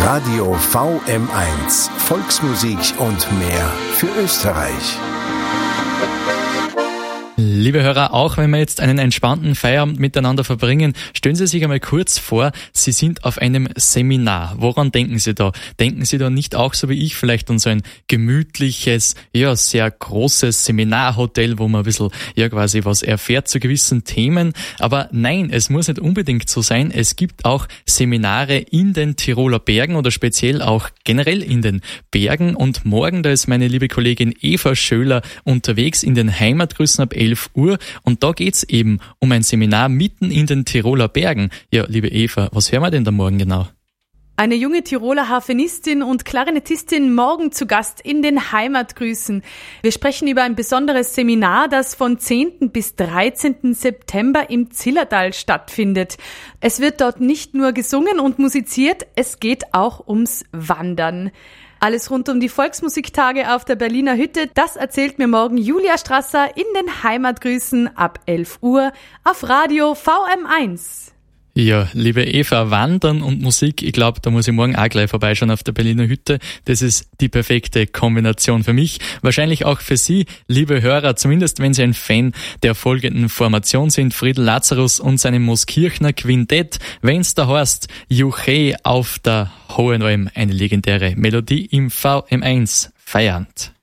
Radio VM1, Volksmusik und mehr für Österreich. Liebe Hörer, auch wenn wir jetzt einen entspannten Feierabend miteinander verbringen, stellen Sie sich einmal kurz vor, Sie sind auf einem Seminar. Woran denken Sie da? Denken Sie da nicht auch so wie ich vielleicht an so ein gemütliches, sehr großes Seminarhotel, wo man ein bisschen, quasi was erfährt zu gewissen Themen? Aber nein, es muss nicht unbedingt so sein. Es gibt auch Seminare in den Tiroler Bergen oder speziell auch generell in den Bergen. Und morgen, da ist meine liebe Kollegin Eva Schöler unterwegs in den Heimatgrüßen ab 11 Uhr und da geht's eben um ein Seminar mitten in den Tiroler Bergen. Ja, liebe Eva, was hören wir denn da morgen genau? Eine junge Tiroler Harfenistin und Klarinettistin morgen zu Gast in den Heimatgrüßen. Wir sprechen über ein besonderes Seminar, das von 10. bis 13. September im Zillertal stattfindet. Es wird dort nicht nur gesungen und musiziert, es geht auch ums Wandern. Alles rund um die Volksmusiktage auf der Berliner Hütte, das erzählt mir morgen Julia Strasser in den Heimatgrüßen ab 11 Uhr auf Radio VM1. Ja, liebe Eva, Wandern und Musik, ich glaube, da muss ich morgen auch gleich vorbeischauen auf der Berliner Hütte. Das ist die perfekte Kombination für mich. Wahrscheinlich auch für Sie, liebe Hörer, zumindest wenn Sie ein Fan der folgenden Formation sind. Friedel Lazarus und seinem Mooskirchner Quintett. Wenn's da heißt, Juche auf der Hohen Alm, eine legendäre Melodie im VM1 feiernd.